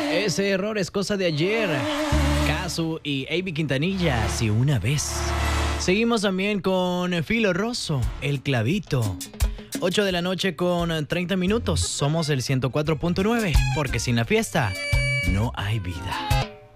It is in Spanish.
Ese error es cosa de ayer. Casu y Avi Quintanilla, si una vez. Seguimos también con Filo Rosso, El Clavito. 8 de la noche con 30 minutos. Somos el 104.9, porque sin la fiesta no hay vida.